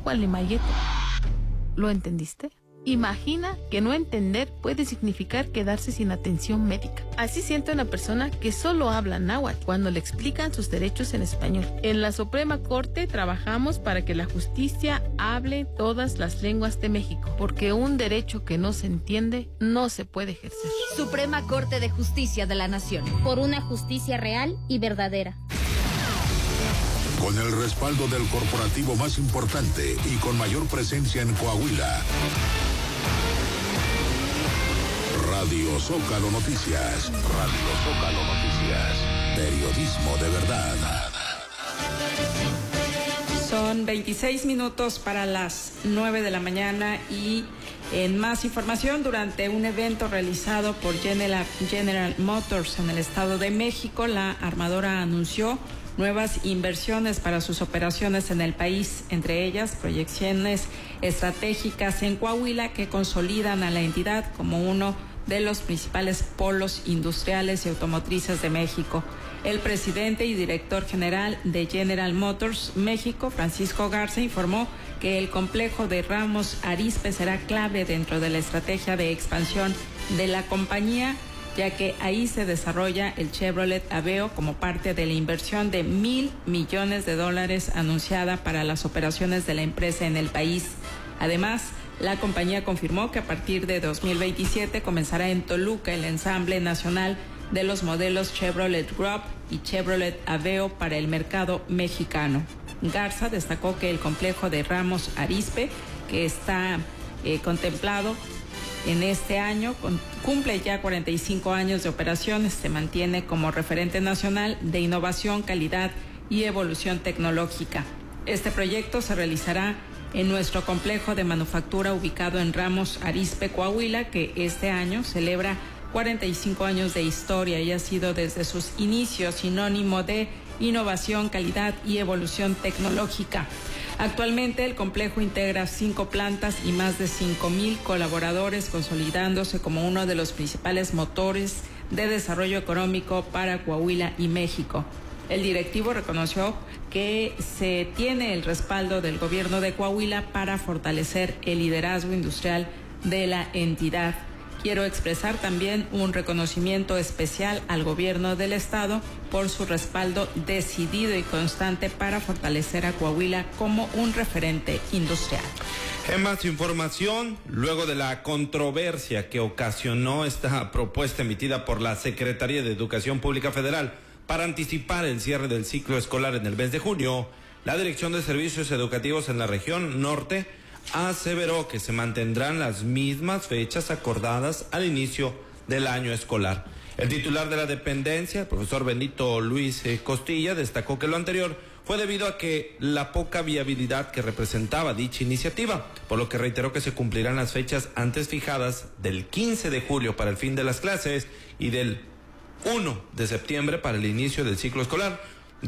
Gualemayeto. ¿Lo entendiste? Imagina que no entender puede significar quedarse sin atención médica. Así siente una persona que solo habla náhuatl cuando le explican sus derechos en español. En la Suprema Corte trabajamos para que la justicia hable todas las lenguas de México, porque un derecho que no se entiende no se puede ejercer. Suprema Corte de Justicia de la Nación. Por una justicia real y verdadera. Con el respaldo del corporativo más importante y con mayor presencia en Coahuila. Radio Zócalo Noticias. Radio Zócalo Noticias. Periodismo de verdad. Son 26 minutos para las 9 de la mañana y en más información, durante un evento realizado por General Motors en el Estado de México, la armadora anunció nuevas inversiones para sus operaciones en el país, entre ellas proyecciones estratégicas en Coahuila que consolidan a la entidad como uno de los principales polos industriales y automotrices de México. El presidente y director general de General Motors México, Francisco Garza, informó que el complejo de Ramos Arizpe será clave dentro de la estrategia de expansión de la compañía, ya que ahí se desarrolla el Chevrolet Aveo como parte de la inversión de $1,000 millones anunciada para las operaciones de la empresa en el país. Además, la compañía confirmó que a partir de 2027 comenzará en Toluca el ensamble nacional de los modelos Chevrolet Group y Chevrolet Aveo para el mercado mexicano. Garza destacó que el complejo de Ramos Arizpe, que está contemplado en este año, cumple ya 45 años de operaciones, se mantiene como referente nacional de innovación, calidad y evolución tecnológica. Este proyecto se realizará en nuestro complejo de manufactura ubicado en Ramos Arizpe, Coahuila, que este año celebra 45 años de historia y ha sido desde sus inicios sinónimo de innovación, calidad y evolución tecnológica. Actualmente el complejo integra 5 plantas y más de 5,000 colaboradores, consolidándose como uno de los principales motores de desarrollo económico para Coahuila y México. El directivo reconoció que se tiene el respaldo del gobierno de Coahuila para fortalecer el liderazgo industrial de la entidad. Quiero expresar también un reconocimiento especial al gobierno del estado por su respaldo decidido y constante para fortalecer a Coahuila como un referente industrial. En más información, luego de la controversia que ocasionó esta propuesta emitida por la Secretaría de Educación Pública Federal para anticipar el cierre del ciclo escolar en el mes de junio, la Dirección de Servicios Educativos en la región norte aseveró que se mantendrán las mismas fechas acordadas al inicio del año escolar. El titular de la dependencia, el profesor Benito Luis Costilla, destacó que lo anterior fue debido a que la poca viabilidad que representaba dicha iniciativa, por lo que reiteró que se cumplirán las fechas antes fijadas del 15 de julio para el fin de las clases y del 1 de septiembre para el inicio del ciclo escolar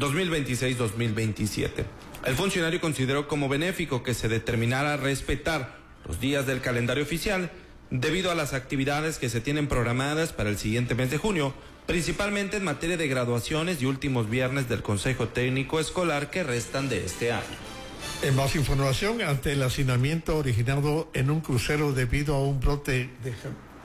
2026-2027. El funcionario consideró como benéfico que se determinara respetar los días del calendario oficial debido a las actividades que se tienen programadas para el siguiente mes de junio, principalmente en materia de graduaciones y últimos viernes del Consejo Técnico Escolar que restan de este año. En más información, ante el hacinamiento originado en un crucero debido a un brote de...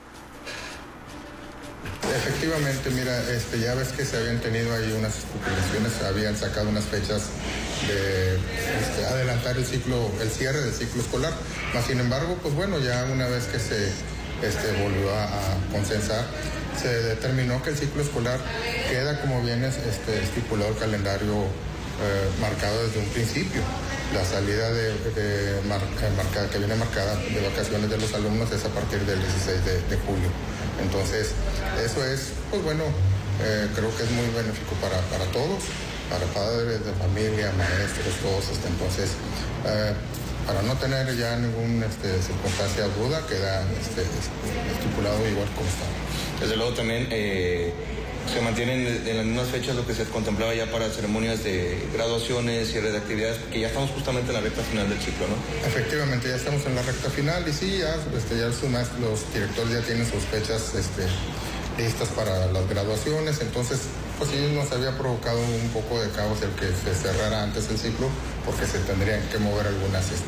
Efectivamente, mira, ya ves que se habían tenido ahí unas especulaciones, habían sacado unas fechas de adelantar el cierre del ciclo escolar. Más sin embargo, pues bueno, ya una vez que se volvió a consensar, se determinó que el ciclo escolar queda como viene estipulado el calendario marcado desde un principio. La salida que viene marcada de vacaciones de los alumnos es a partir del 16 de julio. Entonces, eso es, pues bueno, creo que es muy benéfico para todos, para padres de familia, maestros, todos. Entonces, para no tener ya ninguna circunstancia o duda, queda estipulado igual como está. Desde luego también se mantienen en las mismas fechas lo que se contemplaba ya para ceremonias de graduaciones, cierre de actividades, porque ya estamos justamente en la recta final del ciclo, ¿no? Efectivamente, ya estamos en la recta final y sí, ya los directores ya tienen sus fechas listas para las graduaciones, entonces pues sí nos había provocado un poco de caos el que se cerrara antes el ciclo, porque se tendrían que mover algunas